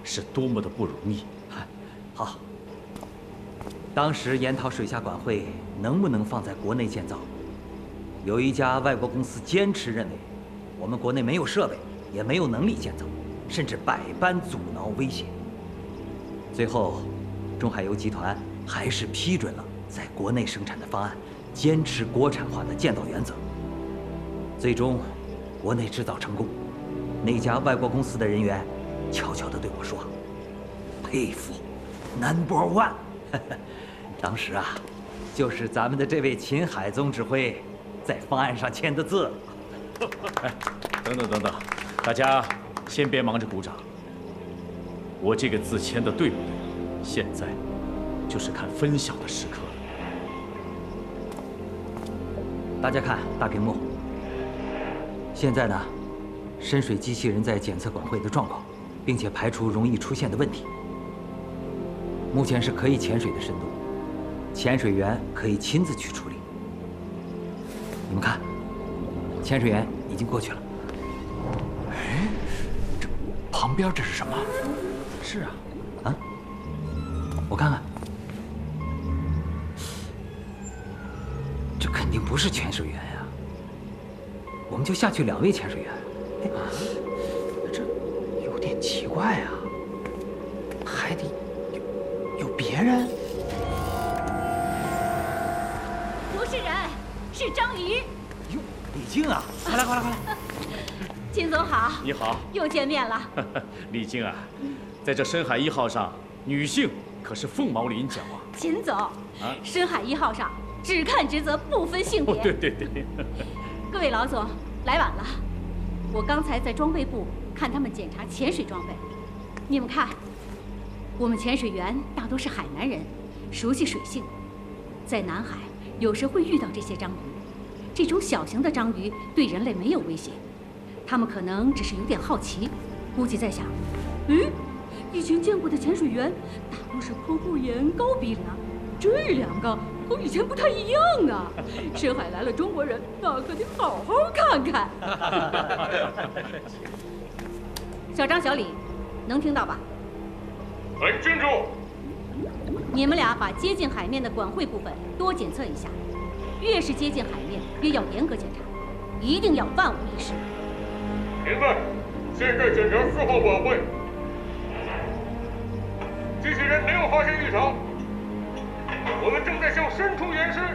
是多么的不容易。 好，当时研讨水下管会能不能放在国内建造，有一家外国公司坚持认为，我们国内没有设备，也没有能力建造，甚至百般阻挠威胁。最后，中海油集团还是批准了在国内生产的方案，坚持国产化的建造原则。最终，国内制造成功，那家外国公司的人员悄悄地对我说：“佩服 ，No.1。”当时啊，就是咱们的这位秦海总指挥在方案上签的字。 哎，等等等等，大家先别忙着鼓掌。我这个字签的对不对？现在就是看分晓的时刻了。 大家看大屏幕。现在呢，深水机器人在检测管会的状况，并且排除容易出现的问题。目前是可以潜水的深度，潜水员可以亲自去处理。你们看，潜水员已经过去了。 哎，这旁边这是什么？ 是啊，啊，我看看，这肯定不是潜水员呀。我们就下去2位潜水员。哎， 这有点奇怪啊，海底有别人？ 不是人，是章鱼。 哟，李静啊，快来快来快来！ 秦总好， 你好， 又见面了。 李静啊，在这深海1号上，女性可是凤毛麟角啊。 秦总，深海1号上只看职责，不分性别。 对对对。 各位老总，来晚了。我刚才在装备部看他们检查潜水装备，你们看，我们潜水员大多是海南人，熟悉水性，在南海有时会遇到这些章鱼。这种小型的章鱼对人类没有威胁，他们可能只是有点好奇，估计在想，以前见过的潜水员大多是口不眼、高鼻梁，这2个和以前不太一样啊！深海来了中国人，那可得好好看看。小张、小李，能听到吧？ 很清楚。 你们俩把接近海面的管会部分多检测一下，越是接近海面，越要严格检查，一定要万无一失。 明白。现在检查4号管会，机器人没有发现异常。我们正在向深处延伸。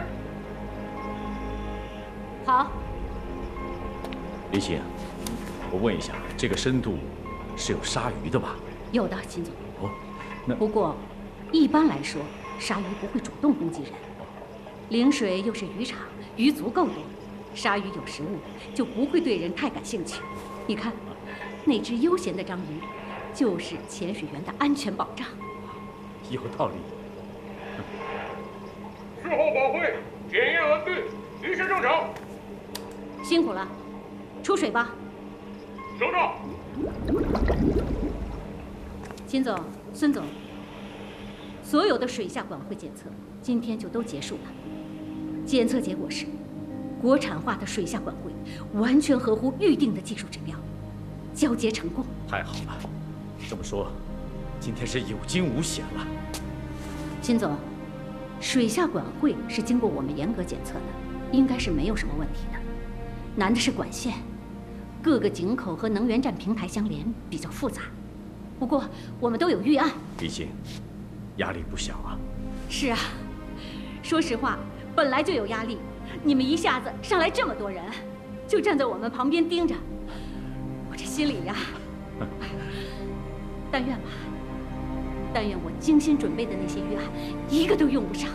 好。 李欣，我问一下，这个深度是有鲨鱼的吧？ 有的，秦总。 哦，那不过，一般来说，鲨鱼不会主动攻击人。陵水又是渔场，鱼足够多，鲨鱼有食物就不会对人太感兴趣。你看，那只悠闲的章鱼，就是潜水员的安全保障。 有道理。 4号管会检验完毕，一切正常。 辛苦了，出水吧。 收到。 秦总、孙总，所有的水下管会检测今天就都结束了。检测结果是，国产化的水下管会完全合乎预定的技术指标，交接成功。 太好了，这么说，今天是有惊无险了。 秦总，水下管会是经过我们严格检测的，应该是没有什么问题的。难的是管线，各个井口和能源站平台相连，比较复杂。不过我们都有预案。 李欣，压力不小啊。 是啊，说实话，本来就有压力，你们一下子上来这么多人，就站在我们旁边盯着，我这心里呀，但愿吧，但愿我精心准备的那些预案，一个都用不上。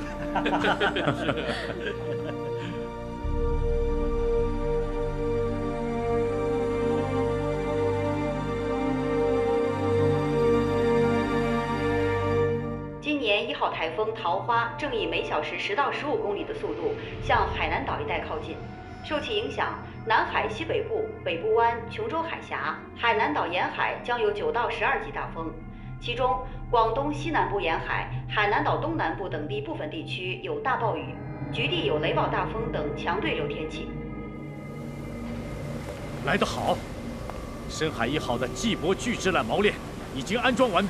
今年1号台风桃花正以每小时10到15公里的速度向海南岛一带靠近，受其影响，南海西北部、北部湾、琼州海峡、海南岛沿海将有9到12级大风，其中广东西南部沿海、海南岛东南部等地部分地区有大暴雨，局地有雷暴大风等强对流天气。 来得好，深海1号的季泊巨制缆锚链已经安装完毕。